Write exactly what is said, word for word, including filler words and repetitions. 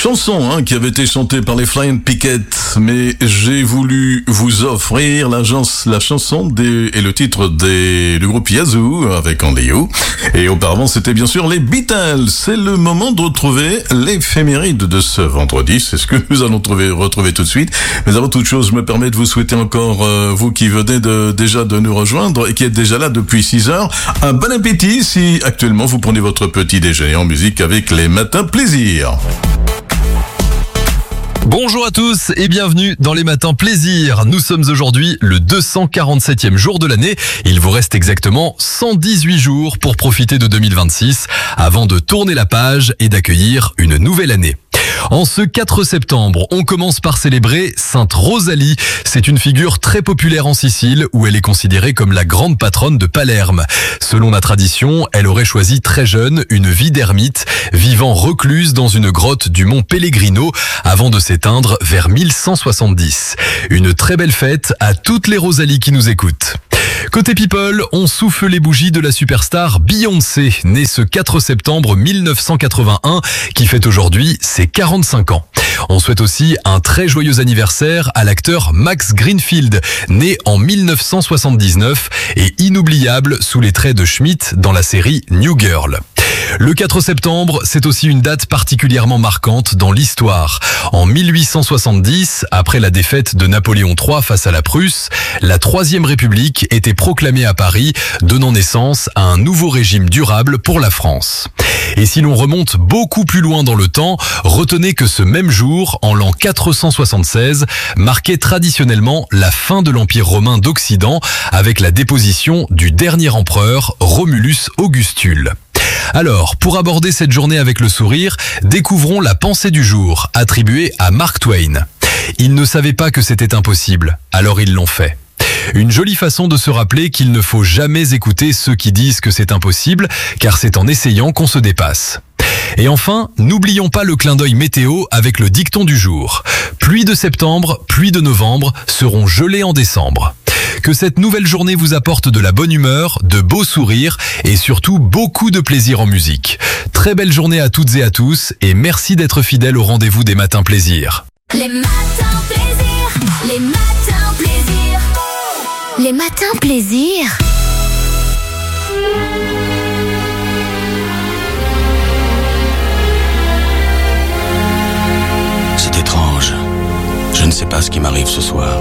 Chanson hein, qui avait été chantée par les Flying Pickets, mais j'ai voulu vous offrir la, la chanson des, et le titre des, du groupe Yazoo avec Andy You. Et auparavant, c'était bien sûr les Beatles. C'est le moment de retrouver l'éphéméride de ce vendredi. C'est ce que nous allons trouver, retrouver tout de suite. Mais avant toute chose, je me permets de vous souhaiter encore, euh, vous qui venez de, déjà de nous rejoindre et qui êtes déjà là depuis six heures, un bon appétit si actuellement vous prenez votre petit déjeuner en musique avec les Matins Plaisir. Bonjour à tous et bienvenue dans les Matins Plaisir. Nous sommes aujourd'hui le deux cent quarante-septième jour de l'année. Il vous reste exactement cent dix-huit jours pour profiter de deux mille vingt-six avant de tourner la page et d'accueillir une nouvelle année. En ce quatre septembre, on commence par célébrer Sainte Rosalie. C'est une figure très populaire en Sicile où elle est considérée comme la grande patronne de Palerme. Selon la tradition, elle aurait choisi très jeune une vie d'ermite, vivant recluse dans une grotte du mont Pellegrino avant de s'éteindre vers mille cent soixante-dix. Une très belle fête à toutes les Rosalies qui nous écoutent. Côté people, on souffle les bougies de la superstar Beyoncé, née ce quatre septembre mille neuf cent quatre-vingt-un, qui fête aujourd'hui ses quarante-cinq ans. On souhaite aussi un très joyeux anniversaire à l'acteur Max Greenfield, né en mille neuf cent soixante-dix-neuf et inoubliable sous les traits de Schmidt dans la série New Girl. Le quatre septembre, c'est aussi une date particulièrement marquante dans l'histoire. En mille huit cent soixante-dix, après la défaite de Napoléon trois face à la Prusse, la Troisième République était proclamée à Paris, donnant naissance à un nouveau régime durable pour la France. Et si l'on remonte beaucoup plus loin dans le temps, retenez que ce même jour, en l'an quatre cent soixante-seize, marquait traditionnellement la fin de l'Empire romain d'Occident avec la déposition du dernier empereur Romulus Augustule. Alors, pour aborder cette journée avec le sourire, découvrons la pensée du jour, attribuée à Mark Twain. Ils ne savaient pas que c'était impossible, alors ils l'ont fait. Une jolie façon de se rappeler qu'il ne faut jamais écouter ceux qui disent que c'est impossible, car c'est en essayant qu'on se dépasse. Et enfin, n'oublions pas le clin d'œil météo avec le dicton du jour. Pluie de septembre, pluie de novembre seront gelées en décembre. Que cette nouvelle journée vous apporte de la bonne humeur, de beaux sourires et surtout beaucoup de plaisir en musique. Très belle journée à toutes et à tous et merci d'être fidèles au rendez-vous des Matins Plaisir. Les Matins Plaisir, les Matins Plaisir, les Matins Plaisir. C'est étrange. Je ne sais pas ce qui m'arrive ce soir.